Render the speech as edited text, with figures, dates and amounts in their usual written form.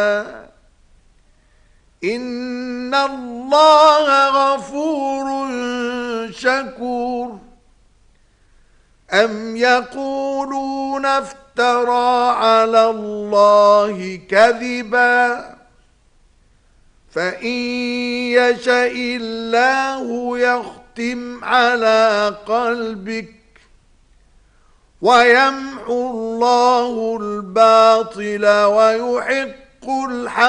إن الله غفور شكور. أم يقولون افترى على الله كذبا فإن يشاء الله يختم على قلبك ويمحو الله الباطل ويحق الحق